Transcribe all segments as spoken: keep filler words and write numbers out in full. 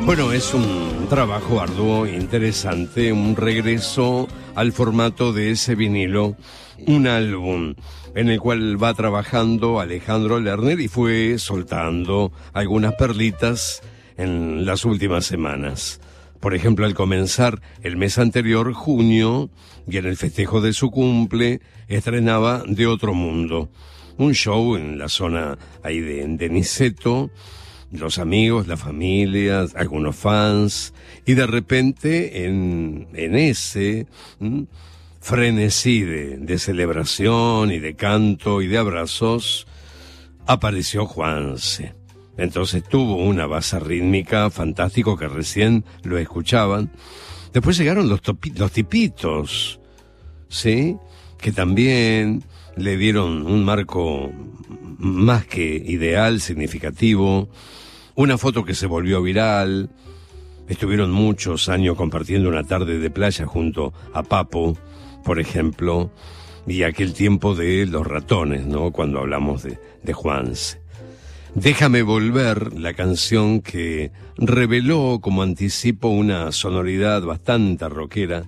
Bueno, es un trabajo arduo, interesante, un regreso al formato de ese vinilo, un álbum en el cual va trabajando Alejandro Lerner y fue soltando algunas perlitas en las últimas semanas. Por ejemplo, al comenzar el mes anterior, junio, y en el festejo de su cumple, estrenaba De Otro Mundo, un show en la zona ahí de, de Niceto, los amigos, la familia, algunos fans, y de repente en, en ese ¿m? frenesí de, de celebración y de canto y de abrazos, apareció Juanse. Entonces tuvo una base rítmica fantástico que recién lo escuchaban. Después llegaron los, topi, los tipitos, ¿sí? Que también le dieron un marco más que ideal, significativo. Una foto que se volvió viral. Estuvieron muchos años compartiendo una tarde de playa junto a Papo, por ejemplo, y aquel tiempo de Los Ratones, ¿no? Cuando hablamos de, de Juanse. Déjame volver, la canción que reveló como anticipo una sonoridad bastante rockera.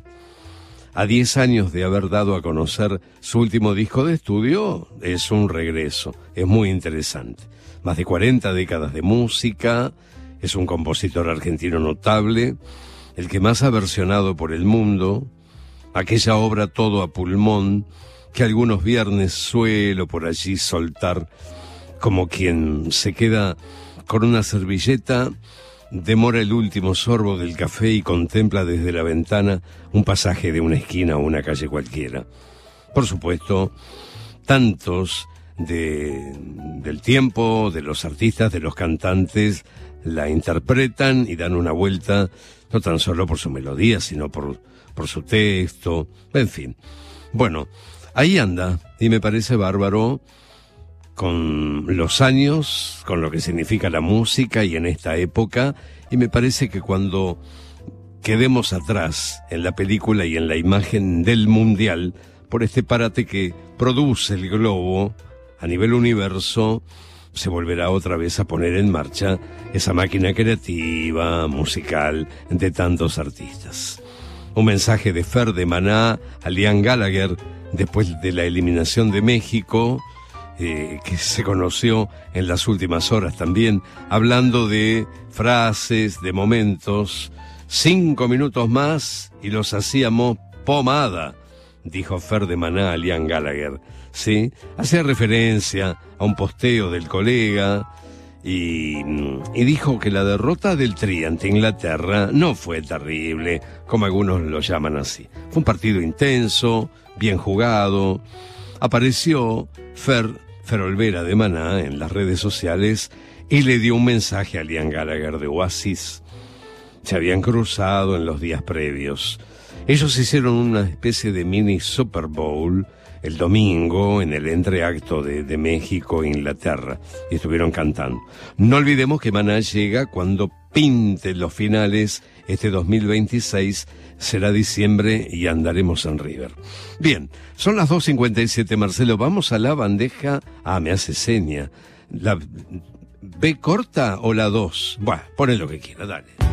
A diez años de haber dado a conocer su último disco de estudio, es un regreso, es muy interesante. Más de cuarenta décadas de música, es un compositor argentino notable, el que más ha versionado por el mundo, aquella obra todo a pulmón, que algunos viernes suelo por allí soltar, como quien se queda con una servilleta, demora el último sorbo del café y contempla desde la ventana un pasaje de una esquina o una calle cualquiera. Por supuesto, tantos de, del tiempo, de los artistas, de los cantantes, la interpretan y dan una vuelta, no tan solo por su melodía, sino por, por su texto, en fin. Bueno, ahí anda, y me parece bárbaro, con los años, con lo que significa la música y en esta época, y me parece que cuando quedemos atrás en la película y en la imagen del mundial, por este parate que produce el globo a nivel universo, se volverá otra vez a poner en marcha esa máquina creativa, musical, de tantos artistas. Un mensaje de Fer de Maná a Liam Gallagher después de la eliminación de México, Eh, que se conoció en las últimas horas también, hablando de frases, de momentos. Cinco minutos más y los hacíamos pomada, dijo Fer de Maná a Liam Gallagher, ¿sí? Hacía referencia a un posteo del colega y, y dijo que la derrota del Tri ante Inglaterra no fue terrible, como algunos lo llaman así. Fue un partido intenso, bien jugado. Apareció Fer, Fer Olvera de Maná en las redes sociales y le dio un mensaje a Liam Gallagher de Oasis. Se habían cruzado en los días previos. Ellos hicieron una especie de mini Super Bowl el domingo en el entreacto de, de México e Inglaterra y estuvieron cantando. No olvidemos que Maná llega cuando pinte los finales. Este dos mil veintiséis será diciembre y andaremos en River. Bien, son las dos cincuenta y siete, Marcelo. Vamos a la bandeja. Ah, me hace seña. ¿La B corta o la dos? Bueno, poné lo que quiera, dale.